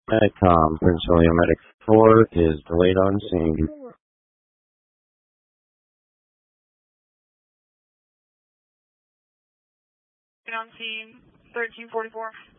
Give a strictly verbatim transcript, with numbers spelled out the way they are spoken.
Medicom, Prince William Medic four is delayed on scene. On scene, thirteen forty-four.